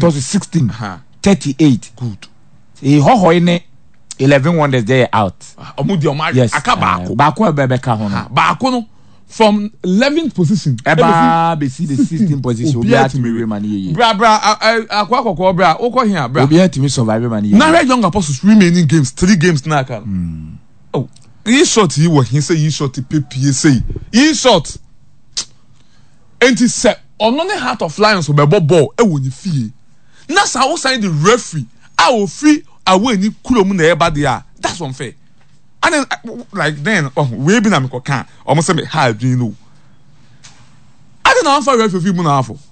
to 16. 38. Good. He ho 11 wonders there out. Omudi Omari. Yes. Aka Bako. Bako Bebeka Hono. Bako no. From 11th position. Eba be see the 16th position. Obi at me remani. Bra akwa kokko bra. Oko here bra. Obi at me survive man. Now Young Apostles remaining games, 3 games na aka. Oh, he shot he was he say he shot the PPA he shot. Enti se ono ne Heart of Lions obebo ball e wo ni fie. Na sa wo sign the referee a wo free away ni kurom na eba there. That's unfair. And then like then we be na me kan almost say me ha adwin no. I don't know for referee mu na afo.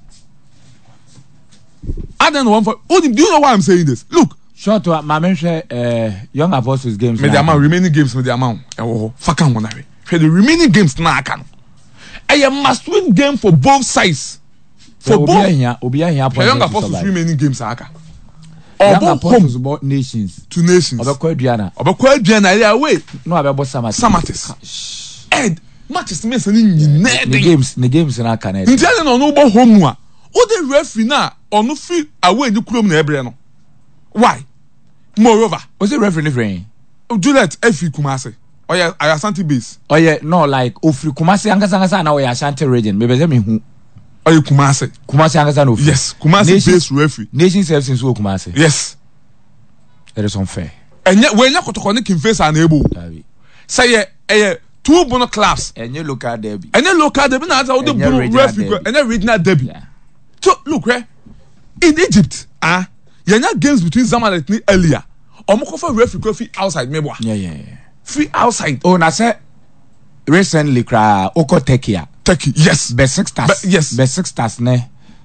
I don't know for do you know why I'm saying this? Look, short to my mention Young Apostles games. Me the amount remaining games me the amount. Faka wonare. The remaining games na aka no. A must win game for both sides. For both. Young Apostles remaining games aka. Young Apostles about nations. 2 nations. Obekwa Aduana. Obekwa Aduana ile away. No abebo Samates. Ed matches me say ni games na aka na. Nti ale no no bo home a. O the referee na onu free away ni kurom na ebre no. Why? Moreover, was it referee different? Juliet Efi Kumasi. Oh yeah, Ashanti base. Oh yeah, no like Ofri Kumasi angasa na we Ashanti region. Maybe say me hu. Oh yeah, Kumasi angasa no. Yes, Kumasi base referee. Nation service in so Kumasi. Yes. It is unfair. And yet when you kotoko ni Kimface able. Say eh 2 bono clubs. And you local derby. And then local derby na how the bono referee and then regional derby. So look in Egypt, yenya games between Zamalek ni earlier. Omokofa referee go free outside mebwa. Yeah. Free outside. Oh, na say recently cra Oko Turkey, yes. Best 6 stars. Yes. Best 6 stars ne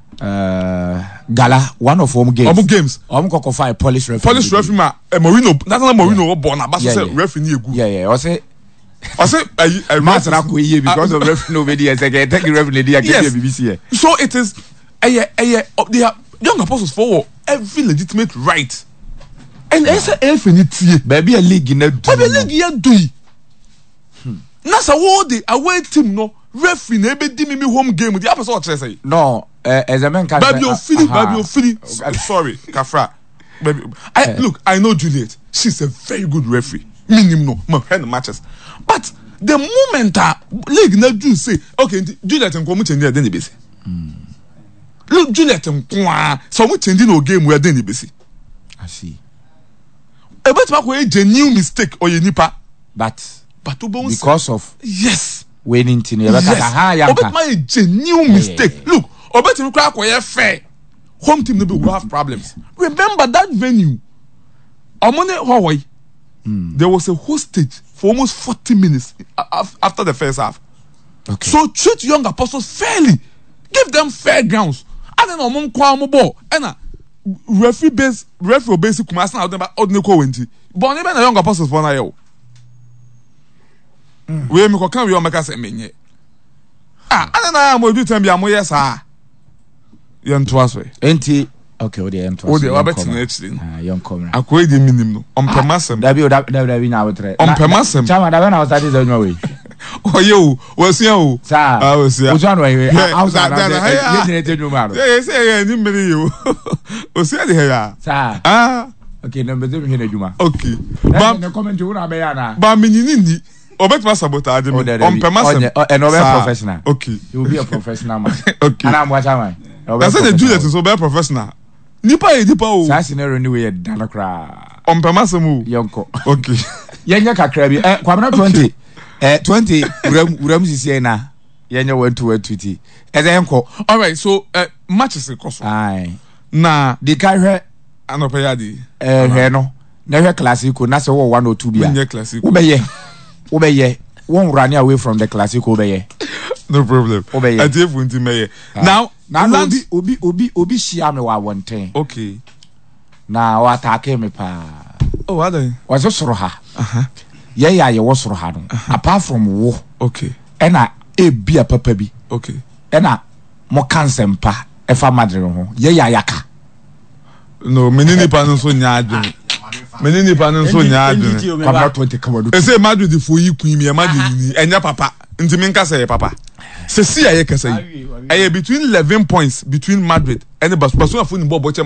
Gala one of home games. Omokofa Polish referee. Polish referee ma Mourinho. That's not Mourinho born na say referee ni egu. Yeah. I say match na ko ye because of referee nobody is like take referee dey BBC here. So it is they are Young Apostles for every legitimate right. And esa infinity baby a league na do. Baby league ya do. Na sa wo the away team no referee na be di me home game the person what say. No, as a man can baby o fili. Sorry, Kafra. Baby look, I know Juliet. She's a very good referee. Minimum no, my matches. But the moment league na do say, okay, Juliet nko mu change then the base. Look, Juliet nkwa so mu change no game where then the base. I see. A bet back a genuine mistake or you nipa. But because of yes winning team. Yes. Obet my genuine mistake. Look, Obet you crack where fair. Home team will have problems. Remember that venue. Amone Hawaii. There was a hostage for almost 40 minutes after the first half. Okay. So treat Young Apostles fairly. Give them fair grounds. And then Omon Kwamo ball. And referee base Kumasi na odemba odneko wenti. But even Young Apostles for na yo. We me ko kan we o meka se menye. And na am do time bia mo yes ah. Yen to aso. Enti okay, o de yen to aso. O de wabeti na echi. Young comrade. Akoy de minim no. Ompamasem. Da bi na wotre. Ompamasem. Chama da na study za nwa we. Oh yo, wasiya o. Sa. Wasiya. O janu we. Outside na ye te nwa. Yeah, say ni mmiri yo. Wasiya de ya. Sa. Okay, number 7 here na juma. Okay. Ba na comment you na be ya na. Ba menyini ni. Obetma sabotage me. Ompamasem. And no be professional. Okay. You will be a professional man. Okay. And I'm watching man. That's the Juliet so be professional. Nipa o. Sa scenario ni we dana kra. Ompamasem o. Yonko. Okay. Yenya kakra bi. Kwamna 20. 20 uram sisi na. Yenya 1-2 Ezenko. All right, so matches koso. Aye. Na the guy hwe anopayadi. Hwe no. Na hwe classico na se wo 1 or 2 bia. Menye classico. Obeye. Won't run away from the classic obeye. No problem. Obeye. Ati funti meye. Now obi shia me wa wonten. Okay. Na wa attack me pa. Oh, what then? Was soro ha. Yeah, ye was soro ha no. Apart from wo. Okay. Ena bia papa bi. Okay. Ena mo kansempa efa madre ho. Yeah yaka. No, menini pa no so nya adwene. Menini pa no so nya adwene. Kwamna 20 kamadu. Ese Madrid for yi kun mi e Madrid ni enya papa. Nti me nka say papa. Se si aye kasa yi. Aye between 11 points between Madrid and Barcelona for ni ball